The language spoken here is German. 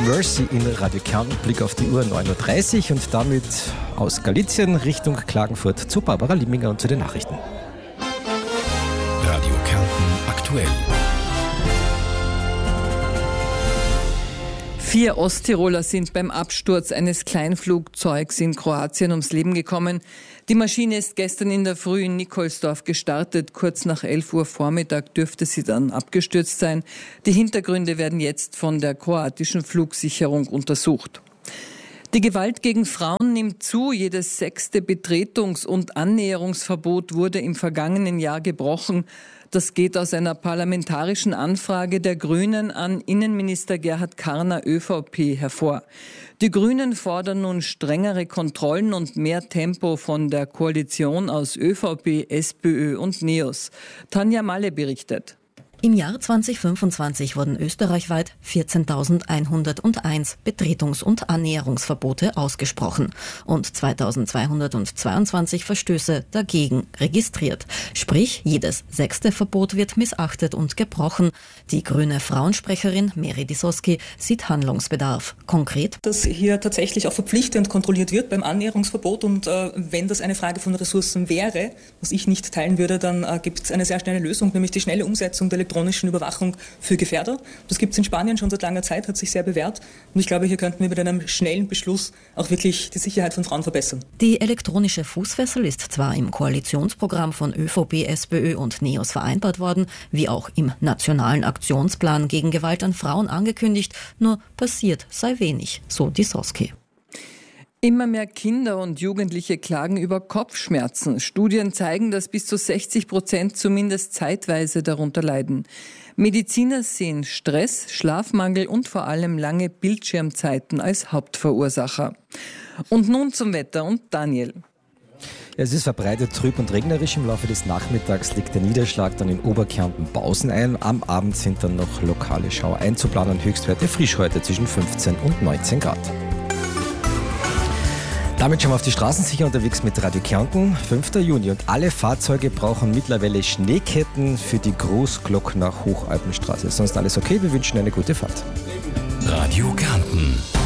Mercy in Radio Kärnten. Blick auf die Uhr 9.30 Uhr und damit aus Galizien Richtung Klagenfurt zu Barbara Limminger und zu den Nachrichten. Radio Kärnten aktuell. 4 Osttiroler sind beim Absturz eines Kleinflugzeugs in Kroatien ums Leben gekommen. Die Maschine ist gestern in der Früh in Nikolsdorf gestartet. Kurz nach 11 Uhr Vormittag dürfte sie dann abgestürzt sein. Die Hintergründe werden jetzt von der kroatischen Flugsicherung untersucht. Die Gewalt gegen Frauen nimmt zu. Jedes 6. Betretungs- und Annäherungsverbot wurde im vergangenen Jahr gebrochen. Das geht aus einer parlamentarischen Anfrage der Grünen an Innenminister Gerhard Karner, ÖVP, hervor. Die Grünen fordern nun strengere Kontrollen und mehr Tempo von der Koalition aus ÖVP, SPÖ und NEOS. Tanja Malle berichtet. Im Jahr 2025 wurden österreichweit 14.101 Betretungs- und Annäherungsverbote ausgesprochen und 2.222 Verstöße dagegen registriert. Sprich, jedes 6. Verbot wird missachtet und gebrochen. Die grüne Frauensprecherin Meri Disoski sieht Handlungsbedarf. Konkret: dass hier tatsächlich auch verpflichtend kontrolliert wird beim Annäherungsverbot und wenn das eine Frage von Ressourcen wäre, was ich nicht teilen würde, dann gibt es eine sehr schnelle Lösung, nämlich die schnelle Umsetzung der elektronischen Überwachung für Gefährder. Das gibt es in Spanien schon seit langer Zeit, hat sich sehr bewährt. Und ich glaube, hier könnten wir mit einem schnellen Beschluss auch wirklich die Sicherheit von Frauen verbessern. Die elektronische Fußfessel ist zwar im Koalitionsprogramm von ÖVP, SPÖ und NEOS vereinbart worden, wie auch im nationalen Aktionsplan gegen Gewalt an Frauen angekündigt, nur passiert sei wenig, so Disoski. Immer mehr Kinder und Jugendliche klagen über Kopfschmerzen. Studien zeigen, dass bis zu 60% zumindest zeitweise darunter leiden. Mediziner sehen Stress, Schlafmangel und vor allem lange Bildschirmzeiten als Hauptverursacher. Und nun zum Wetter und Daniel. Es ist verbreitet trüb und regnerisch. Im Laufe des Nachmittags legt der Niederschlag dann in Oberkärnten Pausen ein. Am Abend sind dann noch lokale Schauer einzuplanen. Höchstwerte frisch heute zwischen 15 und 19 Grad. Damit schon mal auf die Straßen sicher unterwegs mit Radio Kärnten. 5. Juni und alle Fahrzeuge brauchen mittlerweile Schneeketten für die Großglockner Hochalpenstraße. Sonst alles okay, wir wünschen eine gute Fahrt. Radio Kärnten.